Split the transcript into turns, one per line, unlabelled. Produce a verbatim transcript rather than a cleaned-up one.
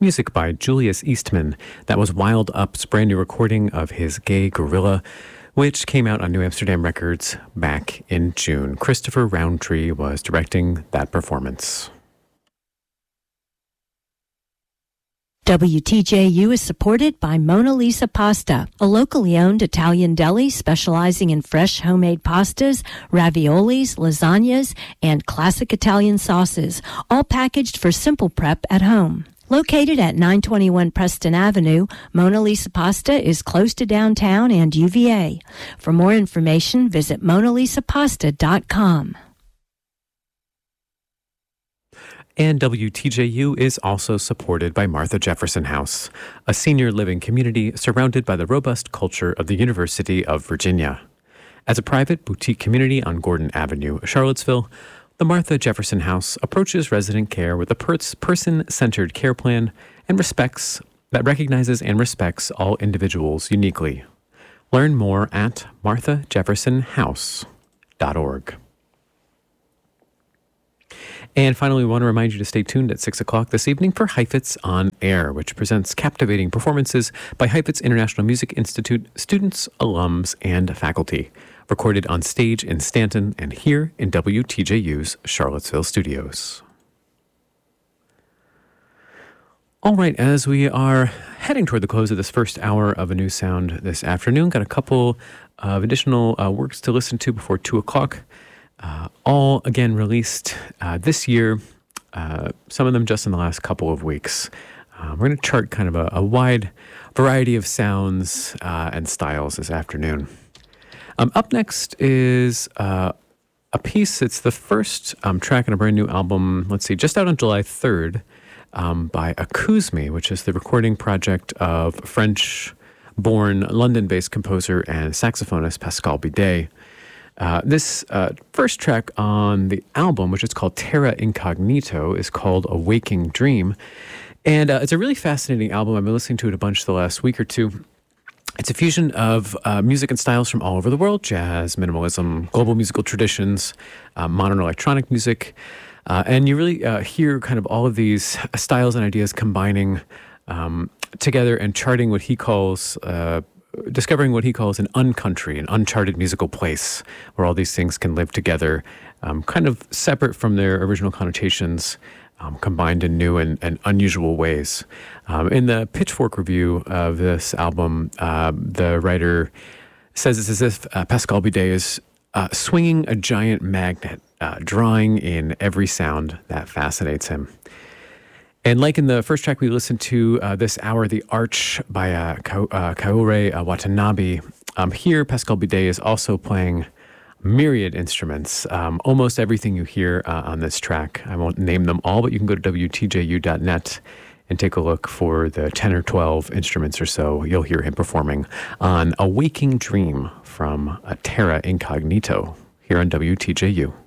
Music by Julius Eastman. That was Wild Up's brand new recording of his Gay Gorilla, which came out on New Amsterdam Records back in June. Christopher Roundtree was directing that performance.
W T J U is supported by Mona Lisa Pasta, a locally owned Italian deli specializing in fresh homemade pastas, raviolis, lasagnas, and classic Italian sauces, all packaged for simple prep at home. Located at nine twenty-one Preston Avenue, Mona Lisa Pasta is close to downtown and U V A. For more information, visit mona lisa pasta dot com.
And W T J U is also supported by Martha Jefferson House, a senior living community surrounded by the robust culture of the University of Virginia. As a private boutique community on Gordon Avenue, Charlottesville, the Martha Jefferson House approaches resident care with a person-centered care plan and respects that recognizes and respects all individuals uniquely. Learn more at martha jefferson house dot org. And finally, we want to remind you to stay tuned at six o'clock this evening for Heifetz on Air, which presents captivating performances by Heifetz International Music Institute students, alums, and faculty. Recorded on stage in Stanton and here in W T J U's Charlottesville studios. All right, as we are heading toward the close of this first hour of A New Sound this afternoon, got a couple of additional uh, works to listen to before two o'clock. Uh, all, again, released uh, this year, uh, some of them just in the last couple of weeks. Uh, we're going to chart kind of a, a wide variety of sounds uh, and styles this afternoon. Um, up next is uh, a piece. It's the first um, track in a brand new album, let's see, just out on July third, um, by Acousme, which is the recording project of French-born, London-based composer and saxophonist Pascal Bidet. Uh, this uh, first track on the album, which is called Terra Incognito, is called A Waking Dream. And uh, it's a really fascinating album. I've been listening to it a bunch the last week or two. It's a fusion of uh, music and styles from all over the world: jazz, minimalism, global musical traditions, uh, modern electronic music. Uh, and you really uh, hear kind of all of these styles and ideas combining um, together and charting what he calls... Uh, discovering what he calls an uncountry, an uncharted musical place where all these things can live together, um, kind of separate from their original connotations, um, combined in new and, and unusual ways. Um, in the Pitchfork review of this album, uh, the writer says it's as if uh, Pascal Bidet is uh, swinging a giant magnet, uh, drawing in every sound that fascinates him. And like in the first track we listened to uh, this hour, The Arch by uh, Ka- uh, Kaoru uh, Watanabe, um, here Pascal Bidet is also playing myriad instruments. Um, almost everything you hear uh, on this track. I won't name them all, but you can go to W T J U dot net and take a look for the ten or twelve instruments or so you'll hear him performing on A Waking Dream from uh, Terra Incognito here on W T J U.